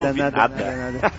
Nada.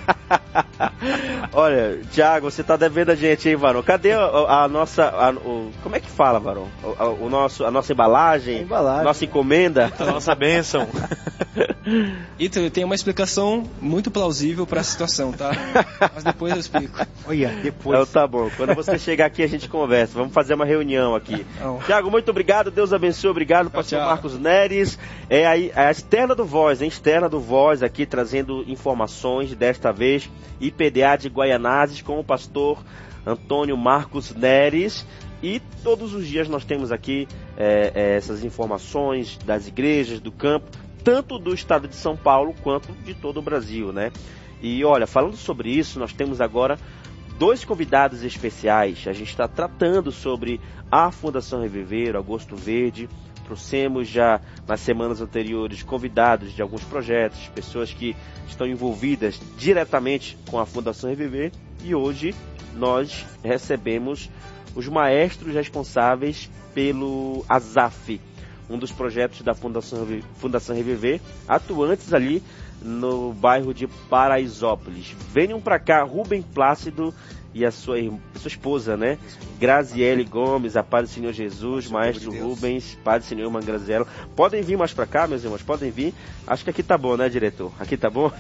Olha, Thiago, você tá devendo a gente, hein, Varão? Cadê a nossa... como é que fala, Varão? A nossa embalagem? Nossa encomenda? A nossa bênção. Então, eu tenho uma explicação muito plausível para a situação, tá? Mas depois eu explico. Olha, depois. Então, tá bom. Quando você chegar aqui, a gente conversa. Vamos fazer uma reunião aqui. Thiago, muito obrigado. Deus abençoe. Obrigado, pastor Marcos Neres. É a externa do Voz, hein? Externa do Voz aqui, trazendo informações, desta vez, IPDA de Guaianazes, com o pastor Antônio Marcos Neres. E todos os dias nós temos aqui essas informações das igrejas, do campo, tanto do estado de São Paulo quanto de todo o Brasil, né? E olha, falando sobre isso, nós temos agora 2 convidados especiais. A gente está tratando sobre a Fundação Reviver, Agosto Verde. Trouxemos já nas semanas anteriores convidados de alguns projetos, pessoas que estão envolvidas diretamente com a Fundação Reviver. E hoje nós recebemos os maestros responsáveis pelo ASAF, um dos projetos da Fundação Reviver, atuantes ali no bairro de Paraisópolis. Venham para cá, Rubem Plácido e a sua esposa, né? Graziele Gomes, a Paz do Senhor Jesus, maestro Rubens, Paz do Senhor, irmã Graziela. Podem vir mais para cá, meus irmãos, podem vir. Acho que aqui tá bom, né, diretor? Aqui tá bom?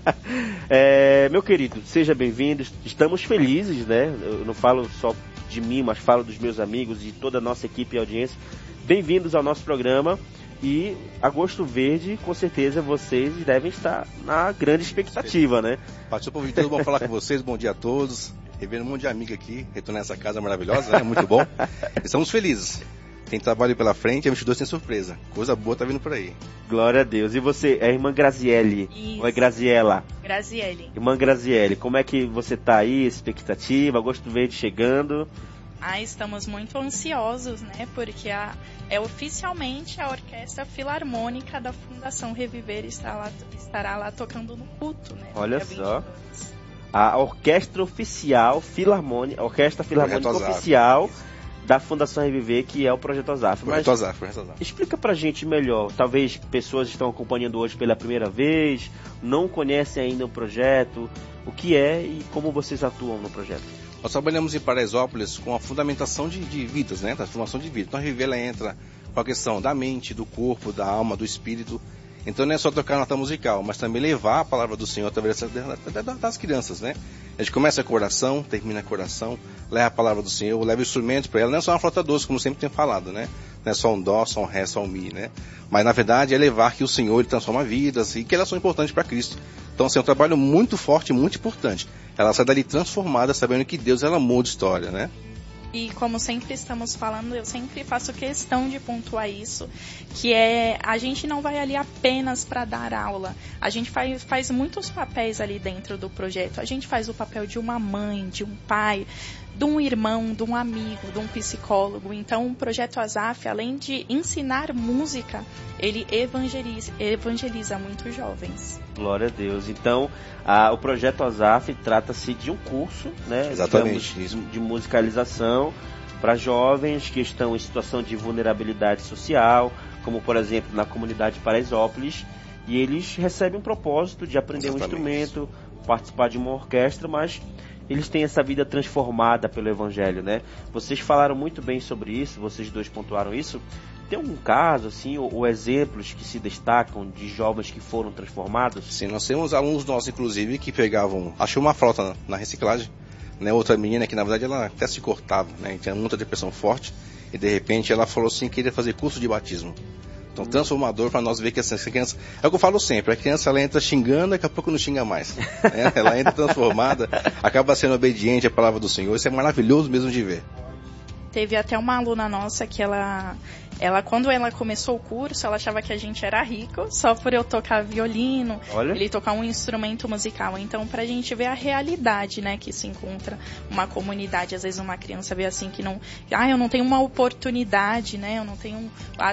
Meu querido, seja bem-vindo. Estamos felizes, né? Eu não falo só de mim, mas falo dos meus amigos e toda a nossa equipe e audiência. Bem-vindos ao nosso programa. E Agosto Verde, com certeza vocês devem estar na grande expectativa, né? Pastor Povo, tudo bom falar com vocês? Bom dia a todos. Revendo um monte de amigo aqui, retornar essa casa maravilhosa, né? Muito bom. Estamos felizes. Tem trabalho pela frente, a 22 tem surpresa. Coisa boa tá vindo por aí. Glória a Deus. E você, é a irmã Graziele? Isso. Ou é Graziela? Graziele. Irmã Graziele, como é que você tá aí? Expectativa? Agosto Verde chegando? Estamos muito ansiosos, né? Porque é oficialmente a Orquestra Filarmônica da Fundação Reviver estará lá tocando no culto, né? Olha só. A Orquestra Oficial a Orquestra Filarmônica Oficial da Fundação Reviver, que é o Projeto ASAF. Projeto ASAF. Explica pra gente melhor. Talvez pessoas estão acompanhando hoje pela primeira vez, não conhecem ainda o projeto, o que é e como vocês atuam no projeto. Nós trabalhamos em Paraisópolis com a fundamentação de vidas, né? Transformação de vida. Então a Reviver, ela entra com a questão da mente, do corpo, da alma, do espírito. Então não é só tocar nota musical, mas também levar a palavra do Senhor através das crianças, né? A gente começa com a oração, termina com a oração, leva a palavra do Senhor, leva o instrumento para ela. Não é só uma flauta doce, como sempre tem falado, né? Não é só um dó, só um ré, só um mi, né? Mas na verdade é levar que o Senhor ele transforma vidas e que elas são importantes para Cristo. Então assim, é um trabalho muito forte, muito importante. Ela sai dali transformada, sabendo que Deus ela muda a história, né? E como sempre estamos falando, eu sempre faço questão de pontuar isso, que a gente não vai ali apenas para dar aula. A gente faz muitos papéis ali dentro do projeto. A gente faz o papel de uma mãe, de um pai, de um irmão, de um amigo, de um psicólogo. Então, o Projeto ASAF, além de ensinar música, ele evangeliza muitos jovens. Glória a Deus. Então, o Projeto ASAF trata-se de um curso, né? Exatamente, digamos, de musicalização para jovens que estão em situação de vulnerabilidade social, como, por exemplo, na comunidade de Paraisópolis, e eles recebem um propósito de aprender um instrumento, participar de uma orquestra, mas eles têm essa vida transformada pelo Evangelho, né? Vocês falaram muito bem sobre isso, vocês dois pontuaram isso. Tem algum caso, assim, ou exemplos que se destacam de jovens que foram transformados? Sim, nós temos alunos nossos, inclusive, que achou uma flauta na reciclagem, né? Outra menina que, na verdade, ela até se cortava, né? Tinha muita depressão forte, e de repente ela falou assim que queria fazer curso de batismo. Então, transformador para nós ver que essa criança... É o que eu falo sempre, a criança ela entra xingando, daqui a pouco não xinga mais. Né? Ela entra transformada, acaba sendo obediente à palavra do Senhor. Isso é maravilhoso mesmo de ver. Teve até uma aluna nossa que ela quando ela começou o curso, ela achava que a gente era rico só por eu tocar violino, ele tocar um instrumento musical. Então, pra gente ver a realidade, né, que se encontra uma comunidade. Às vezes uma criança vê assim que não... eu não tenho uma oportunidade, né, eu não tenho...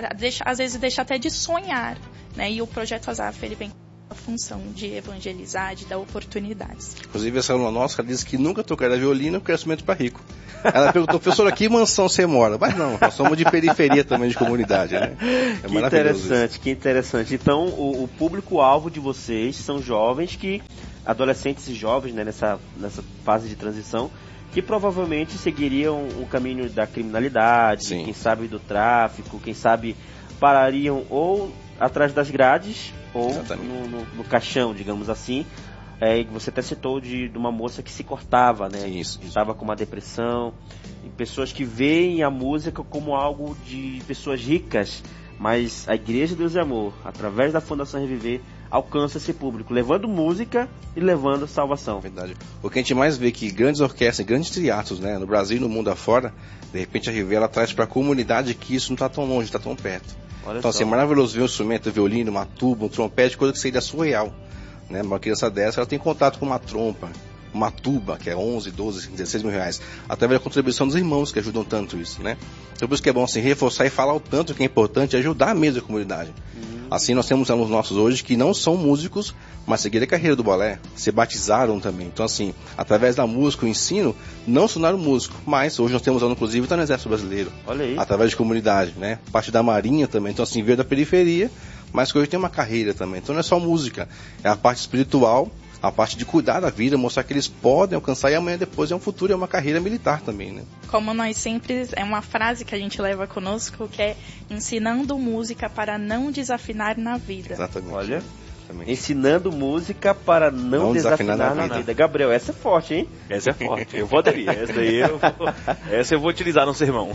Às vezes deixa até de sonhar, né, e o Projeto ASAF, ele vem a função de evangelizar, de dar oportunidades. Inclusive, essa aluna nossa diz que nunca tocaria violino porque é instrumento para rico. Ela perguntou, professor, que mansão você mora? Mas não, nós somos de periferia também, de comunidade, né? Que interessante, isso. Que interessante. Então, o público-alvo de vocês são jovens adolescentes e jovens, né, nessa fase de transição, que provavelmente seguiriam o caminho da criminalidade, sim, quem sabe do tráfico, quem sabe parariam ou atrás das grades ou no caixão, digamos assim. Você até citou de uma moça que se cortava, né? Isso. Estava com uma depressão. E pessoas que veem a música como algo de pessoas ricas, mas a Igreja Deus e Amor, através da Fundação Reviver, alcança esse público, levando música e levando salvação. Verdade. O que a gente mais vê que grandes orquestras, grandes teatros, né, no Brasil e no mundo afora, de repente a Reviver ela traz para a comunidade que isso não está tão longe, está tão perto. Olha então, assim, é maravilhoso ver um instrumento, um violino, uma tuba, um trompete, coisa que seria surreal. Né? Uma criança dessa, ela tem contato com uma trompa, uma tuba, que é 11, 12, 16 mil reais, através da contribuição dos irmãos que ajudam tanto isso, né? Então por isso que é bom assim, reforçar e falar o tanto que é importante ajudar mesmo a comunidade. Assim nós temos alunos nossos hoje que não são músicos, mas seguiram a carreira do balé, se batizaram também. Então assim, através da música, o ensino, não se tornaram músico, mas hoje nós temos aluno inclusive está no Exército Brasileiro. Olha aí. Através de comunidade, né? Parte da Marinha também, então assim, veio da periferia, mas que hoje tem uma carreira também. Então não é só música, é a parte espiritual, a parte de cuidar da vida, mostrar que eles podem alcançar e amanhã depois é um futuro, é uma carreira militar também, né? Como nós sempre, é uma frase que a gente leva conosco, que é ensinando música para não desafinar na vida. Exatamente. Olha, ensinando música para não desafinar na vida. Gabriel, essa é forte, hein? Essa é forte, eu vou aderir. Essa eu vou utilizar no sermão.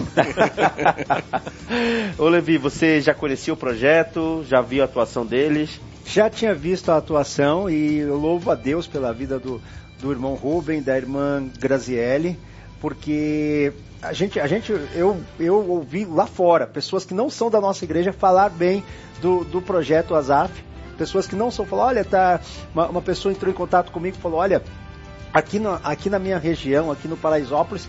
Ô Levi, você já conhecia o projeto? Já viu a atuação deles? Já tinha visto a atuação e eu louvo a Deus pela vida do irmão Rubem, da irmã Graziele, porque eu ouvi lá fora pessoas que não são da nossa igreja falar bem do projeto Azaf, pessoas que não são, falaram, olha, uma pessoa entrou em contato comigo e falou, olha, aqui na minha região, aqui no Paraisópolis,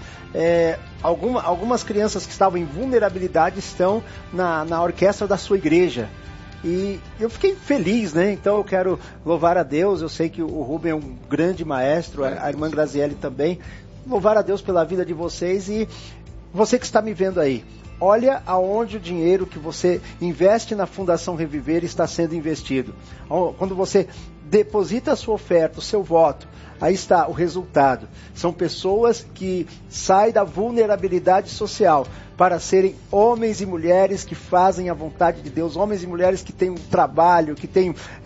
algumas crianças que estavam em vulnerabilidade estão na orquestra da sua igreja. E eu fiquei feliz, né? Então eu quero louvar a Deus. Eu sei que o Rubem é um grande maestro, a irmã Graziele também. Louvar a Deus pela vida de vocês. E você que está me vendo aí, olha aonde o dinheiro que você investe na Fundação Reviver está sendo investido. Quando você deposita a sua oferta, o seu voto, aí está o resultado. São pessoas que saem da vulnerabilidade social para serem homens e mulheres que fazem a vontade de Deus, homens e mulheres que têm um trabalho, que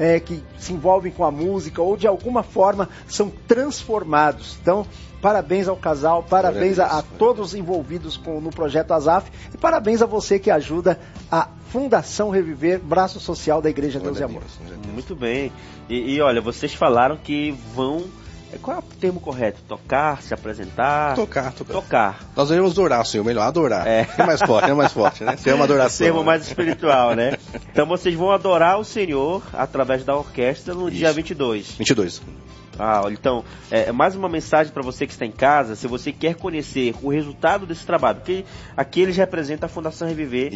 se envolvem com a música ou de alguma forma são transformados. Então, parabéns ao casal, parabéns a todos envolvidos no projeto Azaf e parabéns a você que ajuda a Fundação Reviver, braço social da Igreja Deus e Amor. Muito bem. E olha, vocês falaram que vão... Qual é o termo correto? Tocar, se apresentar? Tocar. Nós devemos adorar, Senhor, melhor, adorar. É mais forte, né? Ser uma adoração. Termo mais espiritual, né? Então vocês vão adorar o Senhor através da orquestra no dia 22. 22. Então, mais uma mensagem para você que está em casa, se você quer conhecer o resultado desse trabalho, porque aqui eles representam a Fundação Reviver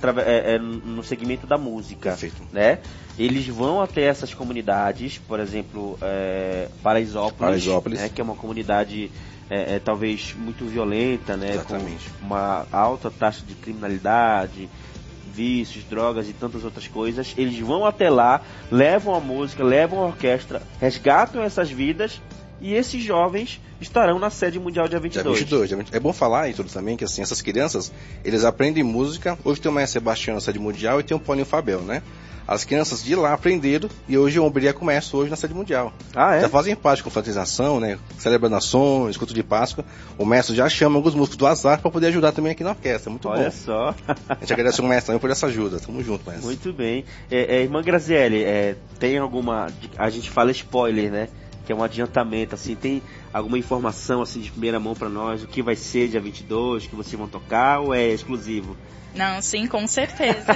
no segmento da música. Perfeito. Né? Eles vão até essas comunidades, por exemplo, Paraisópolis. Né, que é uma comunidade talvez muito violenta, né, com uma alta taxa de criminalidade, vícios, drogas e tantas outras coisas. Eles vão até lá, levam a música, levam a orquestra, resgatam essas vidas e esses jovens estarão na sede mundial dia 22. Dia 22. É bom falar e tudo também que assim, essas crianças, eles aprendem música. Hoje tem o Maestro Sebastião na sede mundial e tem o Paulinho Fabel, né? As crianças de lá aprenderam e hoje o Ombria começa hoje na sede mundial. Já fazem parte com confraternização, né? Celebra nações, culto de Páscoa. O mestre já chama alguns músicos do Azar para poder ajudar também aqui na orquestra. Muito bom. Olha só. A gente agradece o mestre também por essa ajuda. Tamo junto, mestre. Muito bem. Irmã Graziele, tem alguma... A gente fala spoiler, né? Que é um adiantamento, assim, tem alguma informação assim de primeira mão para nós, o que vai ser dia 22, que vocês vão tocar, ou é exclusivo? Não, sim, com certeza.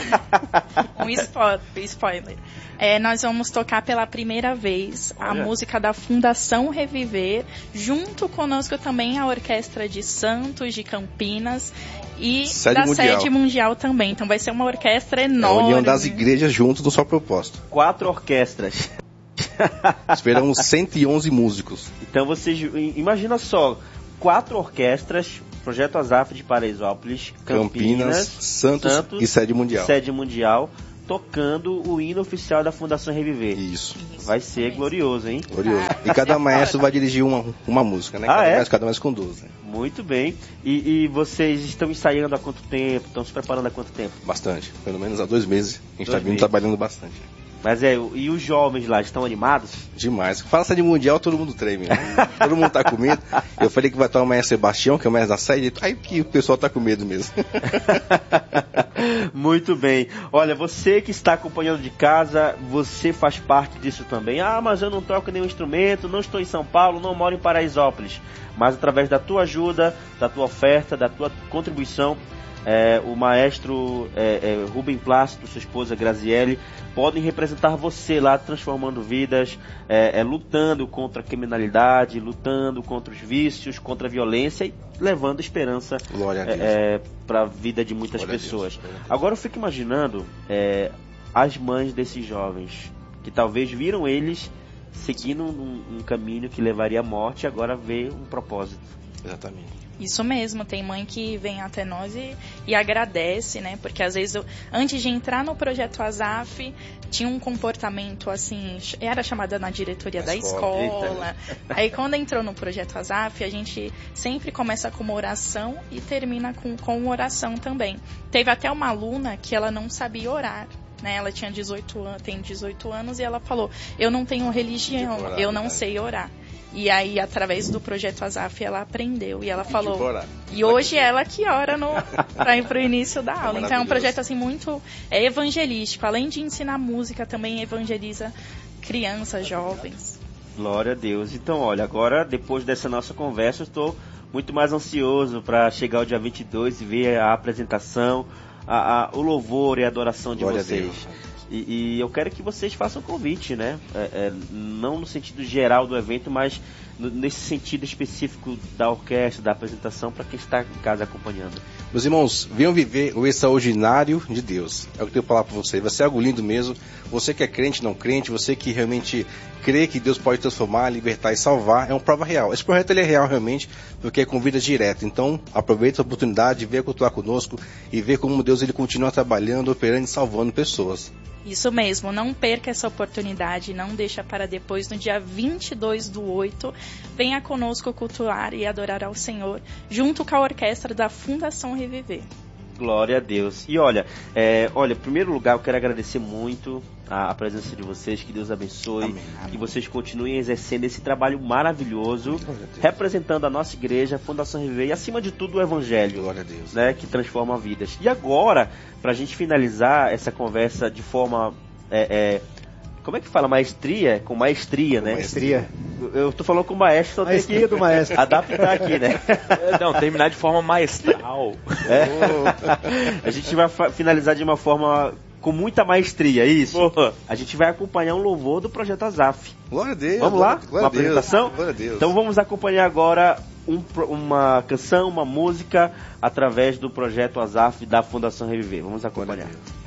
Um spoiler. Nós vamos tocar pela primeira vez a música da Fundação Reviver, junto conosco também a Orquestra de Santos, de Campinas e Sede Mundial também. Então vai ser uma orquestra enorme. A união das igrejas juntos no só propósito. 4 orquestras. Esperamos 111 músicos. Então vocês, imagina só, 4 orquestras Projeto Azaf de Paraisópolis, Campinas, Santos e Sede Mundial. Tocando o hino oficial da Fundação Reviver. Isso. Vai ser glorioso, hein? Glorioso. E cada maestro vai dirigir uma música, né? Cada mais com 12. Né? Muito bem. E vocês estão ensaiando há quanto tempo? Estão se preparando há quanto tempo? Bastante. Pelo menos há 2 meses. A gente está vindo trabalhando bastante. Mas e os jovens lá, estão animados? Demais. Fala Sede Mundial, todo mundo treme, né? Todo mundo tá com medo. Eu falei que vai estar o maestro Sebastião, que é o maestro da sede, aí que o pessoal tá com medo mesmo. Muito bem. Olha, você que está acompanhando de casa, você faz parte disso também. Ah, mas eu não toco nenhum instrumento, não estou em São Paulo, não moro em Paraisópolis. Mas através da tua ajuda, da tua oferta, da tua contribuição, o maestro Rubem Plácido, sua esposa Graziele, podem representar você lá, transformando vidas, lutando contra a criminalidade, lutando contra os vícios, contra a violência e levando esperança para a vida de muitas pessoas. Agora eu fico imaginando as mães desses jovens, que talvez viram eles seguindo um caminho que levaria à morte e agora vê um propósito. Exatamente. Isso mesmo, tem mãe que vem até nós e agradece, né? Porque às vezes, antes de entrar no Projeto Azaf, tinha um comportamento assim, era chamada na diretoria da escola. Aí quando entrou no Projeto Azaf, a gente sempre começa com uma oração e termina com uma oração também. Teve até uma aluna que ela não sabia orar. Né, ela tinha 18 anos e ela falou, eu não tenho religião, eu não sei orar. E aí, através do Projeto Azaf, ela aprendeu e ela falou. E hoje ela que ora para ir pro início da aula. Então é um projeto assim muito evangelístico. Além de ensinar música, também evangeliza crianças, jovens. Glória a Deus. Então, olha, agora, depois dessa nossa conversa, eu estou muito mais ansioso para chegar o dia 22 e ver a apresentação, o louvor e a adoração de vocês. E eu quero que vocês façam convite, né? Não no sentido geral do evento, mas nesse sentido específico da orquestra, da apresentação, para quem está em casa acompanhando. Meus irmãos, venham viver o extraordinário de Deus. É o que eu tenho que falar para vocês. Vai ser algo lindo mesmo. Você que é crente, não crente, você que realmente crê que Deus pode transformar, libertar e salvar, é uma prova real. Esse projeto ele é real realmente, porque é com vida direta. Então, aproveite a oportunidade de vir cultuar conosco e ver como Deus ele continua trabalhando, operando e salvando pessoas. Isso mesmo, não perca essa oportunidade, não deixa para depois, no dia 22/8, venha conosco cultuar e adorar ao Senhor, junto com a orquestra da Fundação Reviver. Glória a Deus. E olha, em primeiro lugar eu quero agradecer muito a presença de vocês, que Deus abençoe, amém. Que vocês continuem exercendo esse trabalho maravilhoso, representando a nossa igreja, a Fundação Reviver e acima de tudo o Evangelho, glória a Deus, né, que transforma vidas. E agora, pra gente finalizar essa conversa de forma, como é que fala? Maestria? Com maestria, né? Maestria. Eu tô falando com o maestro, só tem que do maestro. Adaptar aqui, né? Não, terminar de forma maestral. A gente vai finalizar de uma forma com muita maestria, isso? Porra. A gente vai acompanhar um louvor do Projeto Azaf. Glória a Deus. Vamos lá? Glória uma apresentação? Glória a Deus. Então vamos acompanhar agora uma canção, uma música, através do Projeto Azaf da Fundação Reviver. Vamos acompanhar.